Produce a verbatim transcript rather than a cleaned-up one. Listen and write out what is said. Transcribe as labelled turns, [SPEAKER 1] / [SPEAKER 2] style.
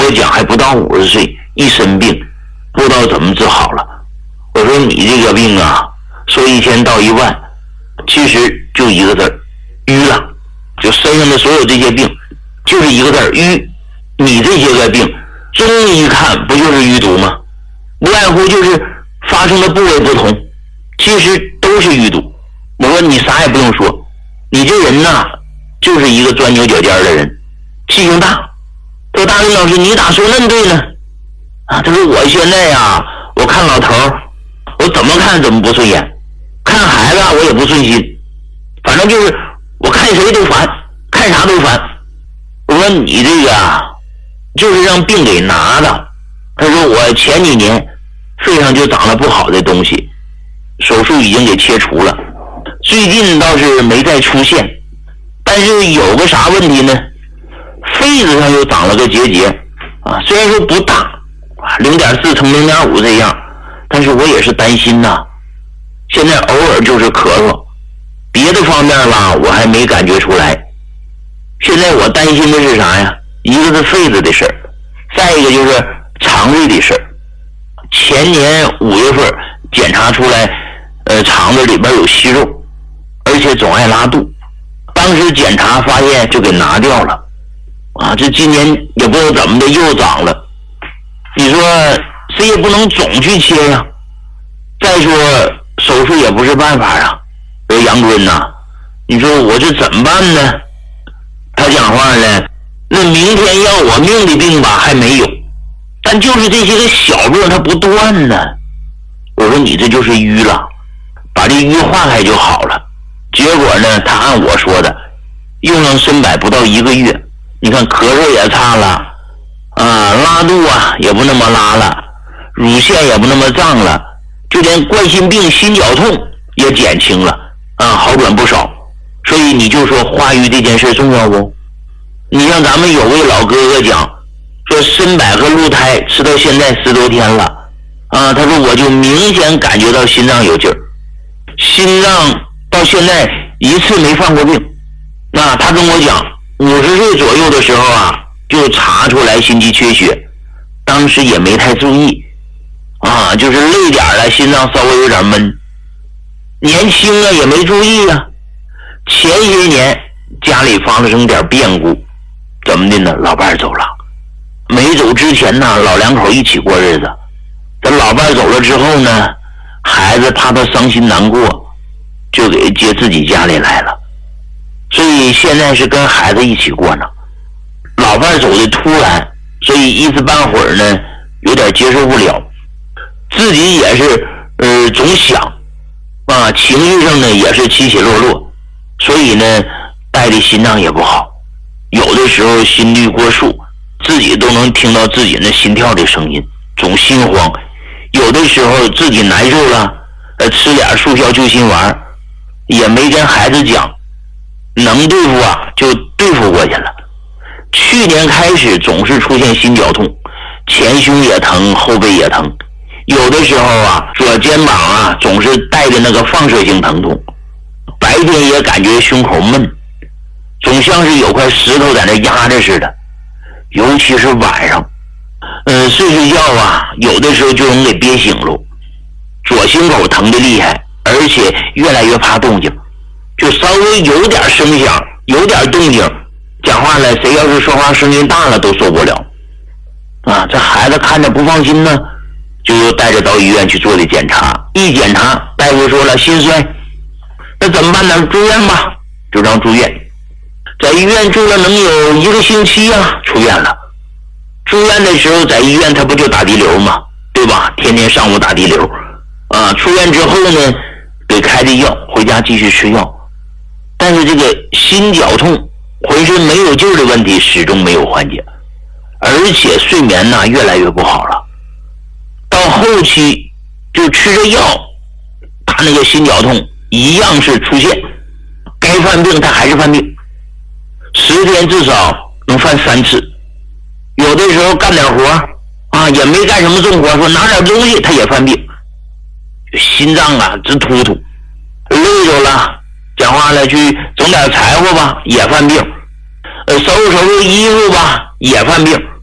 [SPEAKER 1] 我讲还不到五十岁，一身病，不知道怎么治好了。我说你这个病啊，说一千道一万，其实就一个字儿，淤了。就身上的所有这些病，就是一个字儿淤。你这些个病，中医一看不就是淤堵吗？无外乎就是发生的部位不同，其实都是淤堵。我说你啥也不用说，你这人呐，就是一个钻牛角尖的人，气性大。他说大林老师，你咋说那对呢？啊，他说我现在呀，我看老头儿，我怎么看怎么不顺眼，看孩子我也不顺心，反正就是我看谁都烦，看啥都烦。我说你这个啊，就是让病给拿的。他说我前几年肺上就长了不好的东西，手术已经给切除了，最近倒是没再出现，但是有个啥问题呢？肺子上又长了个结节啊，虽然说不大啊，零点四乘零点五这样，但是我也是担心呐、啊。现在偶尔就是咳嗽，别的方面吧我还没感觉出来。现在我担心的是啥呀？一个是肺子的事儿，再一个就是肠胃的事儿。前年五月份检查出来，呃，肠子里边有息肉，而且总爱拉肚。当时检查发现就给拿掉了，啊，这今年也不知道怎么的又长了。你说谁也不能总去切呀。再说手术也不是办法啊。说杨坤呐、啊，你说我这怎么办呢？他讲话呢，那明天要我命的病吧还没有，但就是这些个小病它不断呢。我说你这就是淤了，把这淤化开就好了。结果呢，他按我说的，用上参柏不到一个月，你看咳嗽也差了，啊，拉肚啊也不那么拉了，乳腺也不那么胀了，就连冠心病、心绞痛也减轻了，啊，好转不少。所以你就说化瘀这件事重要不？你像咱们有位老哥哥讲，说参柏和鹿胎吃到现在十多天了，啊，他说我就明显感觉到心脏有劲儿，心脏到现在一次没犯过病。那他跟我讲，五十岁左右的时候啊，就查出来心肌缺血，当时也没太注意，啊，就是累点了，心脏稍微有点闷，年轻啊也没注意啊。前些年家里发生点变故，怎么的呢？老伴走了，没走之前呢，老两口一起过日子。等老伴走了之后呢，孩子怕他伤心难过，就给接自己家里来了。所以现在是跟孩子一起过呢。老伴走的突然，所以一时半会儿呢有点接受不了，自己也是呃总想啊，情绪上呢也是起起落落。所以呢，带的心脏也不好，有的时候心率过速，自己都能听到自己那心跳的声音，总心慌。有的时候自己难受了，呃，吃点速效救心丸，也没跟孩子讲，能对付啊就对付过去了。去年开始总是出现心绞痛，前胸也疼，后背也疼，有的时候啊，左肩膀啊总是带着那个放射性疼痛。白天也感觉胸口闷，总像是有块石头在那压着似的，尤其是晚上，嗯，睡睡觉啊，有的时候就能给憋醒了。左心口疼的厉害，而且越来越怕动静，就稍微有点声响，有点动静，讲话了，谁要是说话声音大了都受不了。啊，这孩子看着不放心呢，就又带着到医院去做的检查。一检查，大夫说了心衰。那怎么办呢？住院吧，就让住院。在医院住了能有一个星期啊，出院了。住院的时候在医院他不就打滴流吗？对吧？天天上午打滴流啊。出院之后呢，给开的药，回家继续吃药。但是这个心绞痛、浑身没有劲儿的问题始终没有缓解，而且睡眠呢越来越不好了。到后期就吃着药，他那个心绞痛一样是出现，该犯病他还是犯病，十天至少能犯三次。有的时候干点活啊，也没干什么重活，说拿点东西他也犯病，心脏啊直突突，累着了，讲话了去整点柴火吧也犯病，呃收拾收拾衣服吧也犯病。